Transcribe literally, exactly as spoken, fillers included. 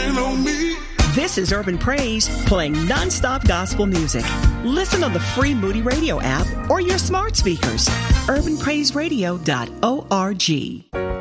working on me. This is Urban Praise, playing nonstop gospel music. Listen on the free Moody Radio app or your smart speakers. urban praise radio dot org.